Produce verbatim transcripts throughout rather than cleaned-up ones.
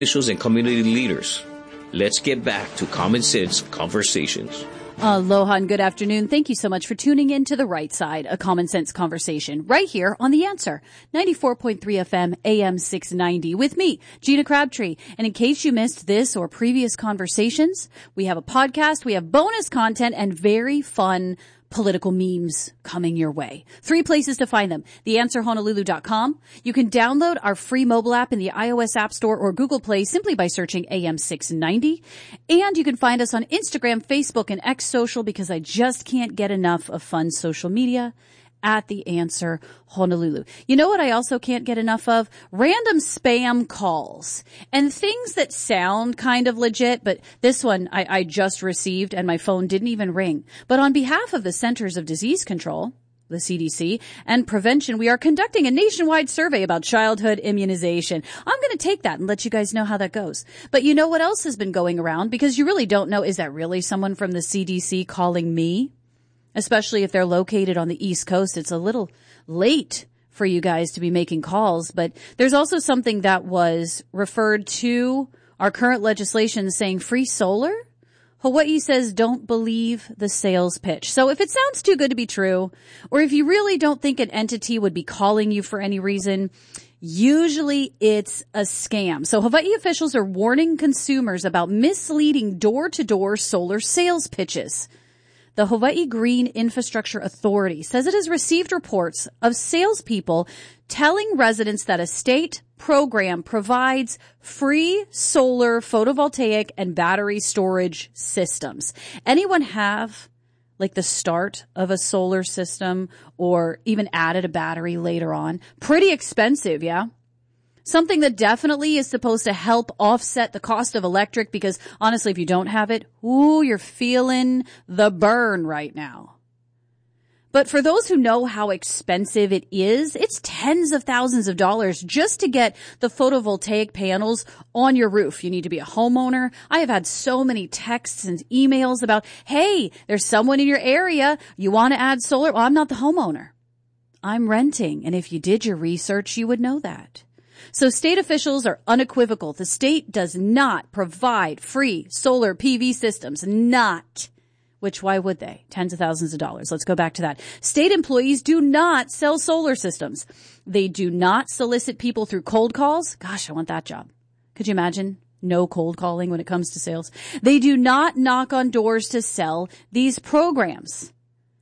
Officials and community leaders. Let's get back to Common Sense Conversations. Aloha and good afternoon. Thank you so much for tuning in to The Right Side, a Common Sense Conversation, right here on The Answer, ninety-four point three F M, A M six ninety, with me, Gina Crabtree. And in case you missed this or previous conversations, we have a podcast, we have bonus content, and very fun political memes coming your way. Three places to find them. the answer honolulu dot com. You can download our free mobile app in the iOS App Store or Google Play simply by searching A M six ninety. And you can find us on Instagram, Facebook, and X Social, because I just can't get enough of fun social media at The Answer Honolulu. You know what I also can't get enough of? Random spam calls and things that sound kind of legit, but this one I, I just received and my phone didn't even ring. But on behalf of the Centers of Disease Control, the C D C, and prevention, we are conducting a nationwide survey about childhood immunization. I'm going to take that and let you guys know how that goes. But you know what else has been going around? Because you really don't know, is that really someone from the C D C calling me? Especially if they're located on the East Coast. It's a little late for you guys to be making calls, but there's also something that was referred to our current legislation saying free solar. Hawaii says don't believe the sales pitch. So if it sounds too good to be true, or if you really don't think an entity would be calling you for any reason, usually it's a scam. So Hawaii officials are warning consumers about misleading door-to-door solar sales pitches. The Hawaii Green Infrastructure Authority says it has received reports of salespeople telling residents that a state program provides free solar, photovoltaic, and battery storage systems. Anyone have like the start of a solar system or even added a battery later on? Pretty expensive, yeah? Something that definitely is supposed to help offset the cost of electric, because honestly, if you don't have it, ooh, you're feeling the burn right now. But for those who know how expensive it is, it's tens of thousands of dollars just to get the photovoltaic panels on your roof. You need to be a homeowner. I have had so many texts and emails about, hey, there's someone in your area. You want to add solar? Well, I'm not the homeowner. I'm renting. And if you did your research, you would know that. So state officials are unequivocal. The state does not provide free solar P V systems. Not. Which, why would they? Tens of thousands of dollars. Let's go back to that. State employees do not sell solar systems. They do not solicit people through cold calls. Gosh, I want that job. Could you imagine? No cold calling when it comes to sales. They do not knock on doors to sell these programs.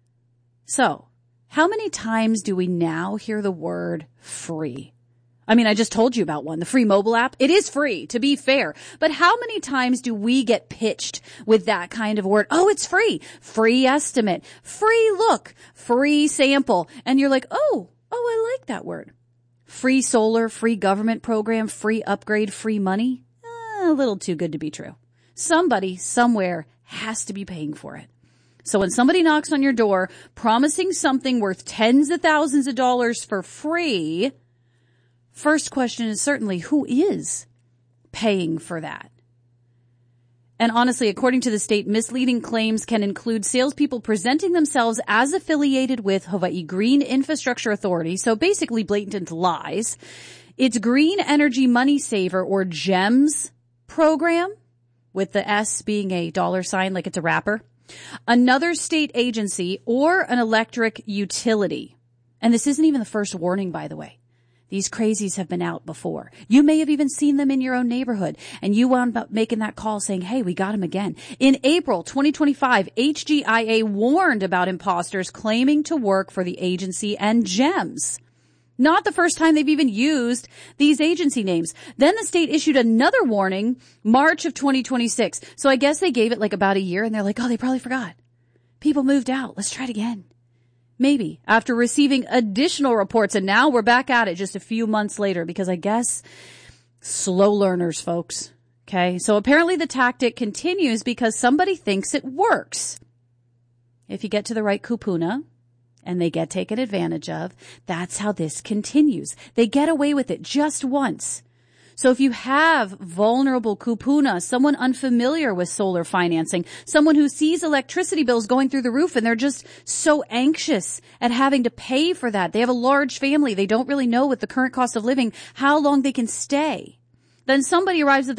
So, how many times do we now hear the word free? I mean, I just told you about one, the free mobile app. It is free, to be fair. But how many times do we get pitched with that kind of word? Oh, it's free. Free estimate. Free look. Free sample. And you're like, oh, oh, I like that word. Free solar, free government program, free upgrade, free money. Eh, a little too good to be true. Somebody, somewhere, has to be paying for it. So when somebody knocks on your door promising something worth tens of thousands of dollars for free, first question is certainly, who is paying for that? And honestly, according to the state, misleading claims can include salespeople presenting themselves as affiliated with Hawaii Green Infrastructure Authority, so basically blatant lies. Its Green Energy Money Saver, or GEMS program, with the S being a dollar sign like it's a rapper, another state agency, or an electric utility. And this isn't even the first warning, by the way. These crazies have been out before. You may have even seen them in your own neighborhood, and you wound up making that call saying, hey, we got him again. In April twenty twenty-five, H G I A warned about imposters claiming to work for the agency and GEMS. Not the first time they've even used these agency names. Then the state issued another warning, March of twenty twenty-six. So I guess they gave it like about a year, and they're like, oh, they probably forgot. People moved out. Let's try it again. Maybe after receiving additional reports, and now we're back at it just a few months later, because I guess slow learners, folks. Okay. So apparently the tactic continues because somebody thinks it works. If you get to the right kupuna and they get taken advantage of, that's how this continues. They get away with it just once. So if you have vulnerable kupuna, someone unfamiliar with solar financing, someone who sees electricity bills going through the roof and they're just so anxious at having to pay for that. They have a large family. They don't really know with the current cost of living how long they can stay. Then somebody arrives at the